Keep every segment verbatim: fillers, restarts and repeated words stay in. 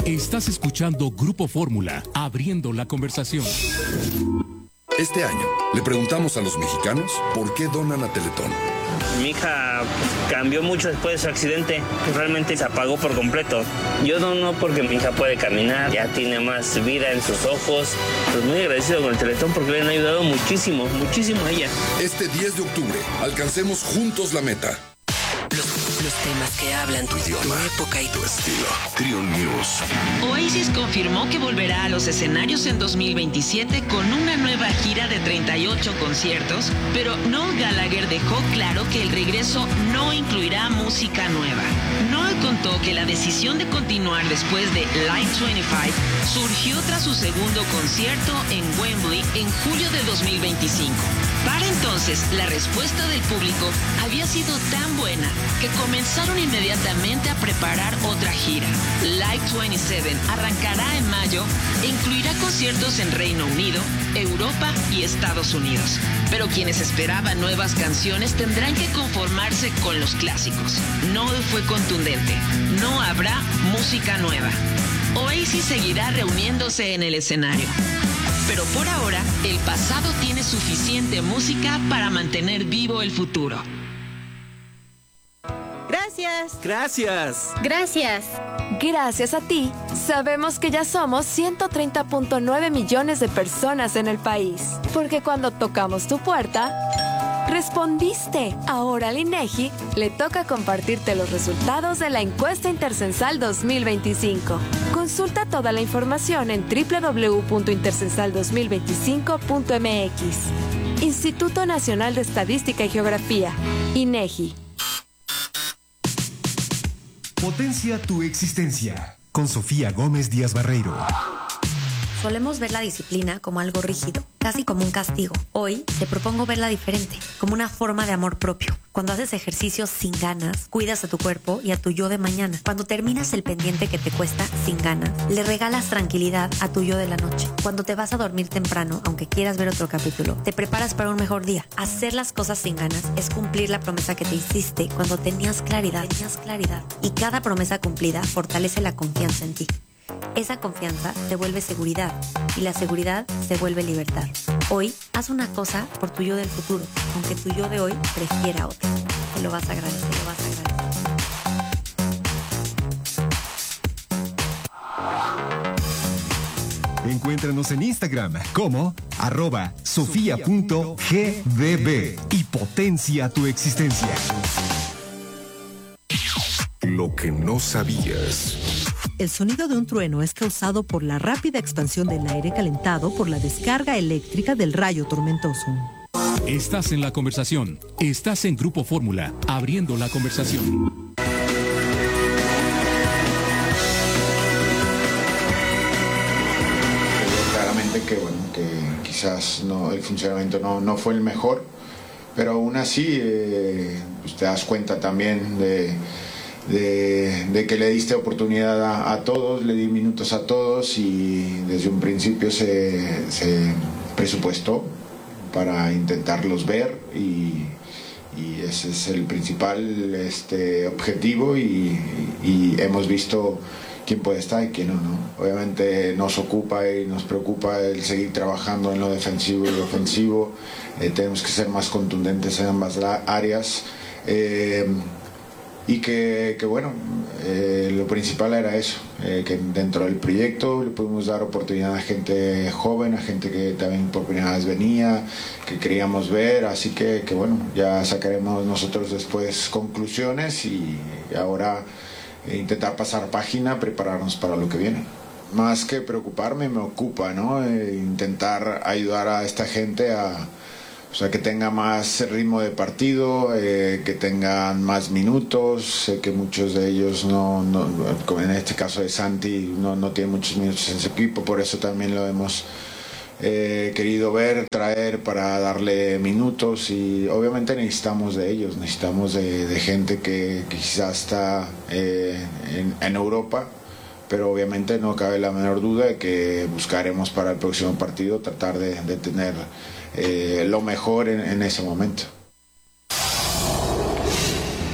Estás escuchando Grupo Fórmula, abriendo la conversación. Este año le preguntamos a los mexicanos por qué donan a Teletón. Mi hija cambió mucho después de su accidente, realmente se apagó por completo. Yo dono porque mi hija puede caminar, ya tiene más vida en sus ojos. Pues muy agradecido con el Teletón porque le han ayudado muchísimo, muchísimo a ella. Este diez de octubre, alcancemos juntos la meta. Los, los temas que hablan tu idioma, tu época y tu estilo. Trio News. Oasis confirmó que volverá a los escenarios en dos mil veintisiete con una nueva gira de treinta y ocho conciertos, pero Noel Gallagher dejó claro que el regreso no incluirá música nueva. Noel contó que la decisión de continuar después de Live veinticinco surgió tras su segundo concierto en Wembley en julio de dos mil veinticinco. Para entonces, la respuesta del público había sido tan buena que comenzaron inmediatamente a preparar otra gira. Live veintisiete arrancará en mayo e incluirá conciertos en Reino Unido, Europa y Estados Unidos. Pero quienes esperaban nuevas canciones tendrán que conformarse con los clásicos. Noel fue contundente: no habrá música nueva. Oasis seguirá reuniéndose en el escenario. Pero por ahora, el pasado tiene suficiente música para mantener vivo el futuro. Gracias. Gracias. Gracias. Gracias a ti, sabemos que ya somos ciento treinta punto nueve millones de personas en el país. Porque cuando tocamos tu puerta, respondiste. Ahora al INEGI le toca compartirte los resultados de la encuesta intercensal dos mil veinticinco. Consulta toda la información en doble u doble u doble u punto intercensal dos mil veinticinco punto m x. Instituto Nacional de Estadística y Geografía, INEGI. Potencia tu existencia, con Sofía Gómez Díaz Barreiro. Solemos ver la disciplina como algo rígido, casi como un castigo. Hoy te propongo verla diferente, como una forma de amor propio. Cuando haces ejercicio sin ganas, cuidas a tu cuerpo y a tu yo de mañana. Cuando terminas el pendiente que te cuesta sin ganas, le regalas tranquilidad a tu yo de la noche. Cuando te vas a dormir temprano, aunque quieras ver otro capítulo, te preparas para un mejor día. Hacer las cosas sin ganas es cumplir la promesa que te hiciste cuando tenías claridad. Tenías claridad. Y cada promesa cumplida fortalece la confianza en ti. Esa confianza te vuelve seguridad y la seguridad se vuelve libertad. Hoy, haz una cosa por tu yo del futuro, aunque tu yo de hoy prefiera otra. Te lo vas a agradecer, te lo vas a agradecer. Encuéntranos en Instagram como arroba sofía.gbb y potencia tu existencia. Lo que no sabías. El sonido de un trueno es causado por la rápida expansión del aire calentado por la descarga eléctrica del rayo tormentoso. Estás en la conversación. Estás en Grupo Fórmula, abriendo la conversación. Claramente que, bueno, que quizás no, el funcionamiento no, no fue el mejor, pero aún así eh, pues te das cuenta también de... De, de que le diste oportunidad a, a todos, le di minutos a todos y desde un principio se, se presupuestó para intentarlos ver y, y ese es el principal este, objetivo y, y hemos visto quién puede estar y quién no, no. Obviamente nos ocupa y nos preocupa el seguir trabajando en lo defensivo y lo ofensivo, eh, tenemos que ser más contundentes en ambas áreas. Eh, Y que, que bueno, eh, lo principal era eso, eh, que dentro del proyecto le pudimos dar oportunidad a gente joven, a gente que también por primera vez venía, que queríamos ver, así que, que bueno, ya sacaremos nosotros después conclusiones y ahora eh, intentar pasar página, prepararnos para lo que viene. Más que preocuparme, me ocupa, ¿no? Eh, intentar ayudar a esta gente a... O sea, que tenga más ritmo de partido, eh, que tengan más minutos. Sé que muchos de ellos, no, no, como en este caso de Santi, no, no tienen muchos minutos en su equipo, por eso también lo hemos eh, querido ver, traer para darle minutos y obviamente necesitamos de ellos, necesitamos de, de gente que, que quizás está eh, en, en Europa, pero obviamente no cabe la menor duda de que buscaremos para el próximo partido tratar de, de tener eh, lo mejor en, en ese momento.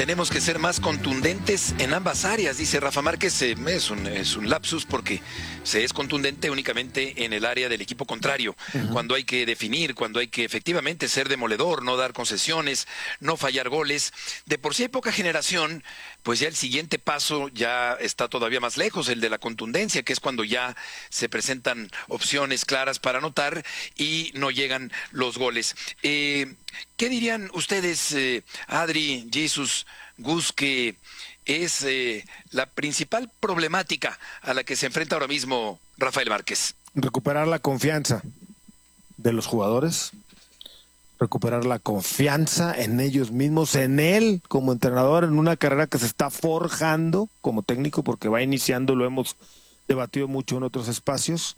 tenemos que ser más contundentes en ambas áreas, dice Rafa Márquez. Eh, es, un, es un lapsus porque se es contundente únicamente en el área del equipo contrario, uh-huh. cuando hay que definir, cuando hay que efectivamente ser demoledor, no dar concesiones, no fallar goles. De por sí hay poca generación, pues ya el siguiente paso ya está todavía más lejos, el de la contundencia, que es cuando ya se presentan opciones claras para anotar y no llegan los goles. Eh, ¿Qué dirían ustedes, eh, Adri, Jesus, Gus, que es eh, la principal problemática a la que se enfrenta ahora mismo Rafael Márquez? Recuperar la confianza de los jugadores, recuperar la confianza en ellos mismos, en él como entrenador, en una carrera que se está forjando como técnico, porque va iniciando, lo hemos debatido mucho en otros espacios,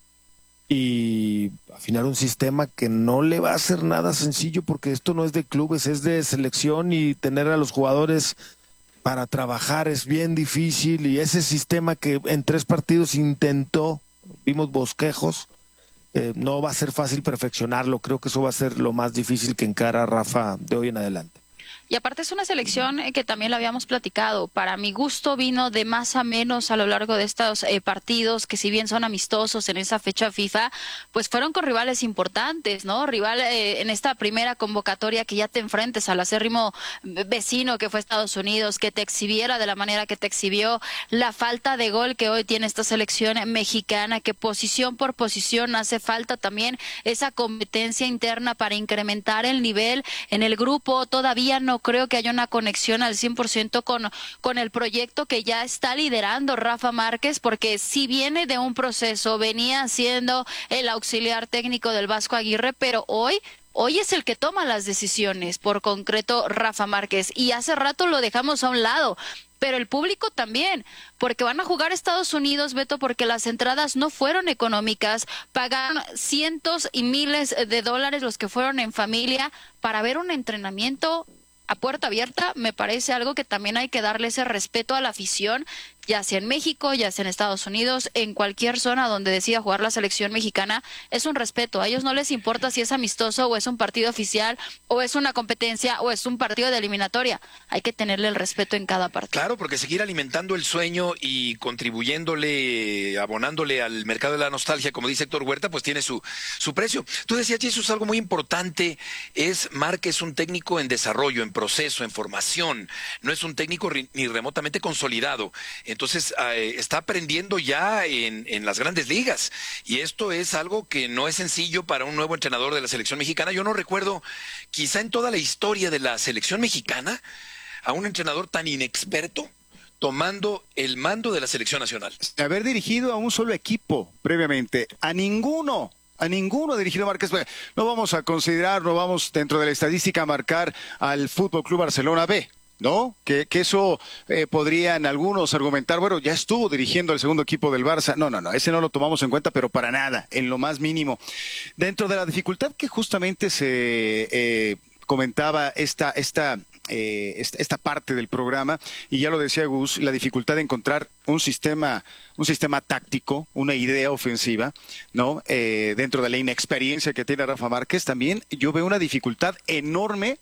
y afinar un sistema que no le va a hacer nada sencillo, porque esto no es de clubes, es de selección, y tener a los jugadores para trabajar es bien difícil, y ese sistema que en tres partidos intentó, vimos bosquejos, eh, no va a ser fácil perfeccionarlo. Creo que eso va a ser lo más difícil que encara Rafa de hoy en adelante. Y aparte es una selección que también lo habíamos platicado. Para mi gusto vino de más a menos a lo largo de estos eh, partidos, que si bien son amistosos en esa fecha FIFA, pues fueron con rivales importantes, ¿no? Rival eh, en esta primera convocatoria, que ya te enfrentes al acérrimo vecino que fue Estados Unidos, que te exhibiera de la manera que te exhibió, la falta de gol que hoy tiene esta selección mexicana, que posición por posición hace falta también esa competencia interna para incrementar el nivel en el grupo. Todavía no creo que haya una conexión al cien por ciento con, con el proyecto que ya está liderando Rafa Márquez, porque si viene de un proceso, venía siendo el auxiliar técnico del Vasco Aguirre, pero hoy Hoy es el que toma las decisiones, por concreto Rafa Márquez, y hace rato lo dejamos a un lado. Pero el público también, porque van a jugar Estados Unidos, Beto, porque las entradas no fueron económicas, pagan cientos y miles de dólares los que fueron en familia para ver un entrenamiento a puerta abierta. Me parece algo que también hay que darle ese respeto a la afición, ya sea en México, ya sea en Estados Unidos, en cualquier zona donde decida jugar la selección mexicana. Es un respeto. A ellos no les importa si es amistoso o es un partido oficial o es una competencia o es un partido de eliminatoria. Hay que tenerle el respeto en cada partido. Claro, porque seguir alimentando el sueño y contribuyéndole, abonándole al mercado de la nostalgia, como dice Héctor Huerta, pues tiene su, su precio. Tú decías, Jesús, algo muy importante, es Márquez un técnico en desarrollo, en proceso, en formación. No es un técnico ni remotamente consolidado. Entonces eh, está aprendiendo ya en, en las grandes ligas, y esto es algo que no es sencillo para un nuevo entrenador de la selección mexicana. Yo no recuerdo, quizá en toda la historia de la selección mexicana, a un entrenador tan inexperto tomando el mando de la selección nacional. Haber dirigido a un solo equipo previamente, a ninguno. A ninguno ha dirigido Márquez. No vamos a considerar, no vamos dentro de la estadística a marcar al Fútbol Club Barcelona B, ¿no? Que, que eso eh, podrían algunos argumentar, bueno, ya estuvo dirigiendo al segundo equipo del Barça. No, no, no, ese no lo tomamos en cuenta, pero para nada, en lo más mínimo. Dentro de la dificultad que justamente se eh, comentaba esta, esta, eh, esta, esta parte del programa, y ya lo decía Gus, la dificultad de encontrar un sistema, un sistema táctico, una idea ofensiva, ¿no? Eh, dentro de la inexperiencia que tiene Rafa Márquez, también yo veo una dificultad enorme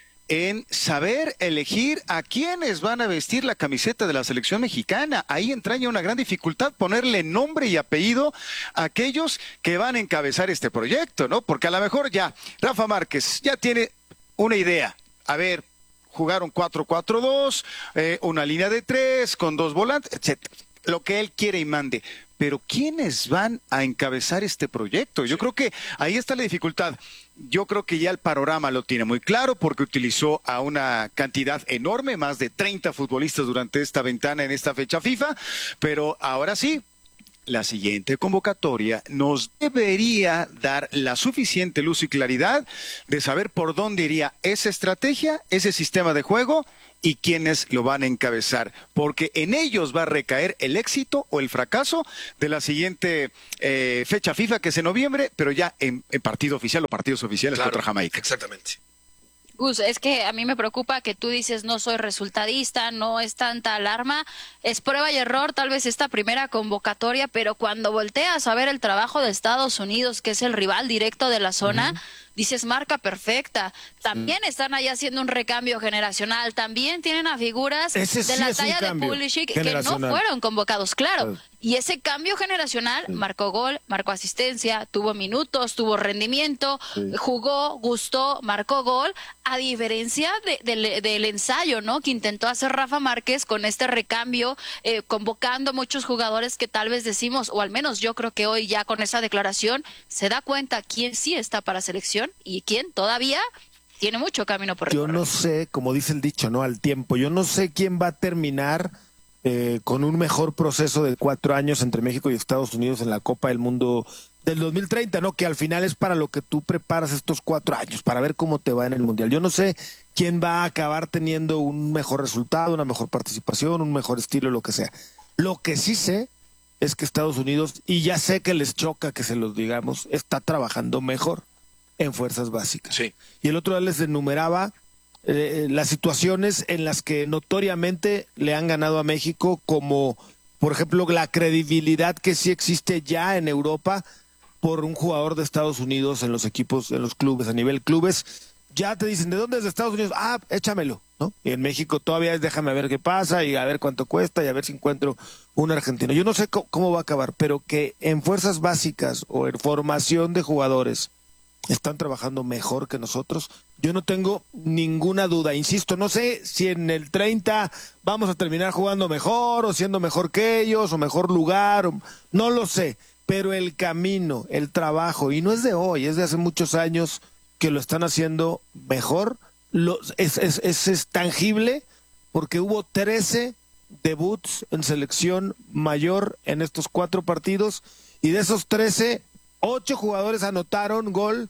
en saber elegir a quiénes van a vestir la camiseta de la selección mexicana. Ahí entraña una gran dificultad ponerle nombre y apellido a aquellos que van a encabezar este proyecto, ¿no? Porque a lo mejor ya Rafa Márquez ya tiene una idea. A ver, jugar un cuatro cuatro dos, eh, una línea de tres con dos volantes, etcétera. Lo que él quiere y mande. Pero ¿quiénes van a encabezar este proyecto? Yo creo que ahí está la dificultad. Yo creo que ya el panorama lo tiene muy claro, porque utilizó a una cantidad enorme, más de treinta futbolistas durante esta ventana en esta fecha FIFA, pero ahora sí, la siguiente convocatoria nos debería dar la suficiente luz y claridad de saber por dónde iría esa estrategia, ese sistema de juego, y quiénes lo van a encabezar, porque en ellos va a recaer el éxito o el fracaso de la siguiente eh, fecha FIFA, que es en noviembre, pero ya en, en partido oficial o partidos oficiales, claro, contra Jamaica. Exactamente. Gus, es que a mí me preocupa que tú dices no soy resultadista, no es tanta alarma, es prueba y error tal vez esta primera convocatoria, pero cuando volteas a ver el trabajo de Estados Unidos, que es el rival directo de la zona, uh-huh. dices marca perfecta. También sí. están ahí haciendo un recambio generacional. También tienen a figuras Ese de sí la es talla de Pulisic que no fueron convocados, claro. Sí. Y ese cambio generacional sí. marcó gol, marcó asistencia, tuvo minutos, tuvo rendimiento, sí. jugó, gustó, marcó gol, a diferencia de, de, del ensayo, ¿no? Que intentó hacer Rafa Márquez con este recambio, eh, convocando muchos jugadores que tal vez decimos, o al menos yo creo que hoy ya con esa declaración se da cuenta quién sí está para selección y quién todavía tiene mucho camino por recorrer. Yo no sé, como dice el dicho, ¿no? Al tiempo, yo no sé quién va a terminar Eh, con un mejor proceso de cuatro años entre México y Estados Unidos en la Copa del Mundo del dos mil treinta, ¿no? Que al final es para lo que tú preparas estos cuatro años, para ver cómo te va en el Mundial. Yo no sé quién va a acabar teniendo un mejor resultado, una mejor participación, un mejor estilo, lo que sea. Lo que sí sé es que Estados Unidos, y ya sé que les choca que se los digamos, está trabajando mejor en fuerzas básicas. Sí. Y el otro día les enumeraba Eh, las situaciones en las que notoriamente le han ganado a México, como por ejemplo la credibilidad que sí existe ya en Europa por un jugador de Estados Unidos en los equipos, en los clubes, a nivel clubes, ya te dicen, ¿de dónde es de Estados Unidos? Ah, échamelo, ¿no? Y en México todavía es déjame ver qué pasa y a ver cuánto cuesta y a ver si encuentro un argentino. Yo no sé cómo, cómo va a acabar, pero que en fuerzas básicas o en formación de jugadores están trabajando mejor que nosotros, yo no tengo ninguna duda. Insisto, no sé si en el treinta vamos a terminar jugando mejor o siendo mejor que ellos o mejor lugar, o, no lo sé, pero el camino, el trabajo, y no es de hoy, es de hace muchos años que lo están haciendo mejor, lo, es, es, es, es tangible porque hubo trece debuts en selección mayor en estos cuatro partidos y de esos trece, ocho jugadores anotaron gol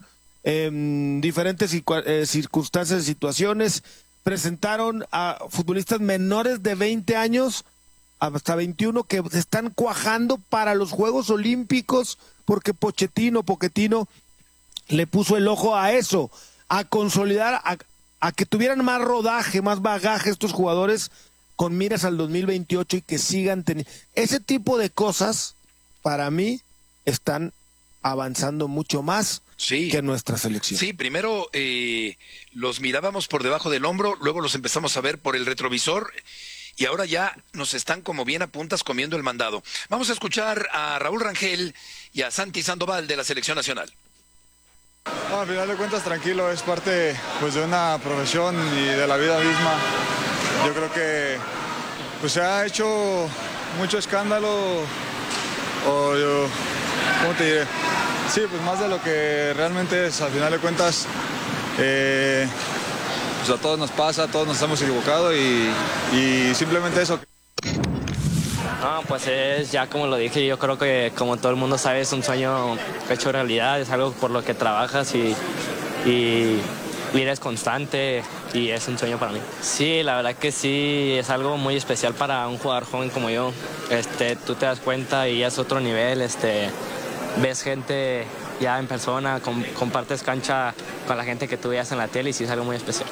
en diferentes eh, circunstancias y situaciones. Presentaron a futbolistas menores de veinte años hasta veintiuno que se están cuajando para los Juegos Olímpicos porque Pochettino, Pochettino le puso el ojo a eso, a consolidar, a, a que tuvieran más rodaje, más bagaje estos jugadores con miras al dos mil veintiocho y que sigan teniendo. Ese tipo de cosas, para mí, están avanzando mucho más sí. que nuestra selección. Sí, primero eh, los mirábamos por debajo del hombro, luego los empezamos a ver por el retrovisor y ahora ya nos están como bien a puntas comiendo el mandado. Vamos a escuchar a Raúl Rangel y a Santi Sandoval de la Selección Nacional. No, al final de cuentas tranquilo, es parte pues de una profesión y de la vida misma. Yo creo que pues se ha hecho mucho escándalo o yo, ¿cómo te diré? Sí, pues más de lo que realmente es, al final de cuentas, eh, pues a todos nos pasa, todos nos hemos equivocado y, y simplemente eso. No, pues es ya como lo dije, yo creo que como todo el mundo sabe es un sueño hecho realidad, es algo por lo que trabajas y, y, y eres constante y es un sueño para mí. Sí, la verdad que sí, es algo muy especial para un jugador joven como yo. Este, tú te das cuenta y ya es otro nivel, este, ves gente ya en persona, com, compartes cancha con la gente que tú veías en la tele y sí es algo muy especial.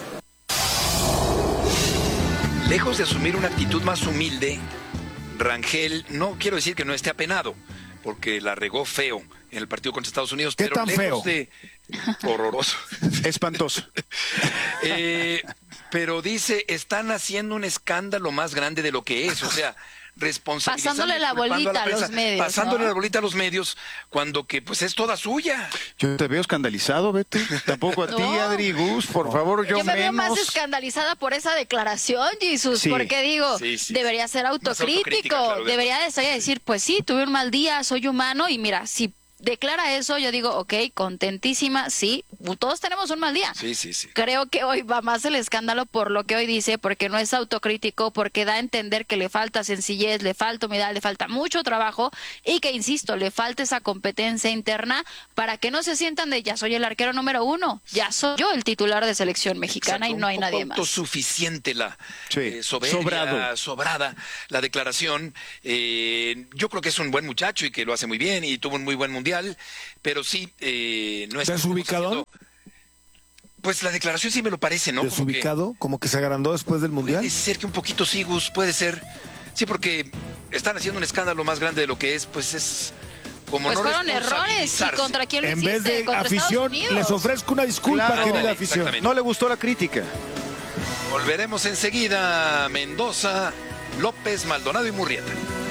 Lejos de asumir una actitud más humilde, Rangel, no quiero decir que no esté apenado, porque la regó feo en el partido contra Estados Unidos. ¿Qué pero tan lejos feo? De... Horroroso. Espantoso. eh, pero dice, están haciendo un escándalo más grande de lo que es, o sea... Pasándole la bolita a, a los medios. Pasándole ¿no? la bolita a los medios, cuando que pues es toda suya. Yo te veo escandalizado, Beto. Tampoco a no. ti, Adri, Gus, por favor, yo, yo me menos. veo más escandalizada por esa declaración, Jesús, sí. porque digo, sí, sí, debería ser autocrítico, claro, debería de salir a decir, pues sí, tuve un mal día, soy humano, y mira, si declara eso, yo digo, ok, contentísima, sí, todos tenemos un mal día. Sí, sí, sí. Creo que hoy va más el escándalo por lo que hoy dice, porque no es autocrítico, porque da a entender que le falta sencillez, le falta humildad, le falta mucho trabajo y que, insisto, le falta esa competencia interna para que no se sientan de ya soy el arquero número uno, ya soy yo el titular de selección mexicana. Exacto, y no hay nadie más. Suficiente la sí, eh, soberbia, sobrado. sobrada la declaración. Eh, yo creo que es un buen muchacho y que lo hace muy bien y tuvo un muy buen mundial, pero sí eh, no es desubicado. Pues la declaración sí me lo parece, ¿no? ¿Desubicado? ¿Como que, ¿Como que se agrandó después del mundial? Puede ser que un poquito sigus, puede ser. Sí, porque están haciendo un escándalo más grande de lo que es, pues es como pues no fueron errores. ¿Y responsabilizarse. contra quién lo En hiciste? vez de Contra Estados afición, Unidos. les ofrezco una disculpa, Claro, querida afición. exactamente. No le gustó la crítica. Volveremos enseguida. Mendoza, López, Maldonado y Murrieta.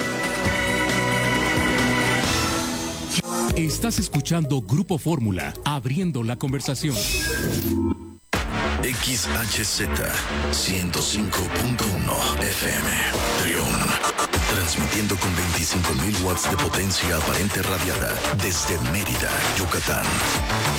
Estás escuchando Grupo Fórmula, abriendo la conversación. X H Z ciento cinco punto uno F M. Trión. Transmitiendo con veinticinco mil watts de potencia aparente radiada desde Mérida, Yucatán.